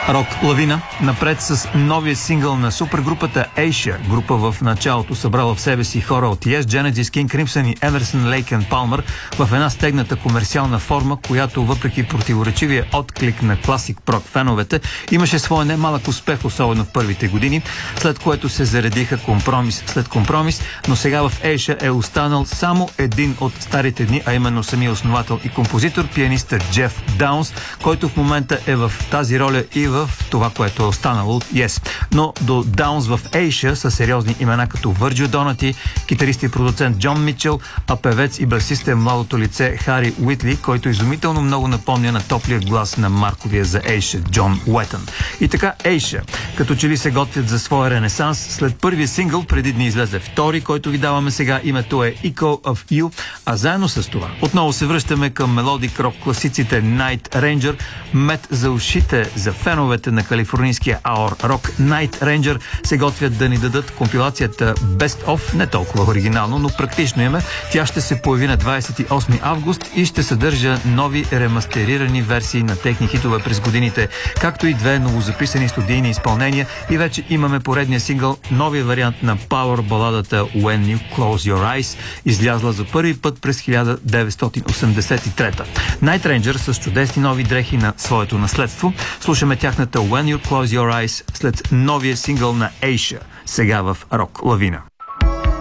Рок лавина, напред с новия сингъл на супергрупата Asia, група в началото събрала в себе си хора от Yes, Genesis, King Crimson и Emerson, Lake and Palmer в една стегната комерциална форма, която въпреки противоречивия отклик на класик прок феновете, имаше своя немалък успех, особено в първите години, след което се заредиха компромис след компромис, но сега в Asia е останал само един от старите дни, а именно самия основател и композитор, пианиста Джеф Даунс, който в момента е в тази роля и в това, което е останало от Yes. Но до Даунс в Asia са сериозни имена като Върджил Донати, китарист и продуцент Джон Мичел, а певец и басист е младото лице Хари Уитли, който изумително много напомня на топлия глас на марковия за Asia Джон Уетън. И така Asia, като че ли се готвят за своя ренесанс, след първия сингъл преди дни излезе втори, който ви даваме сега, името е Echo of You, а заедно с това отново се връщаме към мелодик рок класиците Night Ranger, мед за ушите за феновете на калифорнийския аор рок. Night Ranger се готвят да ни дадат компилацията Best of, не толкова оригинално, но практично име. Тя ще се появи на 28 август и ще съдържа нови ремастерирани версии на техни хитове през годините, както и две новозаписани студийни изпълнения, и вече имаме поредния сингъл, новия вариант на пауър баладата When You Close Your Eyes, излязла за първи път през 1983. Night Ranger с чудесни нови дрехи на своето наследство. Слушаме тяхната When You Close Your Eyes след новия сингъл на Asia, сега в Рок лавина.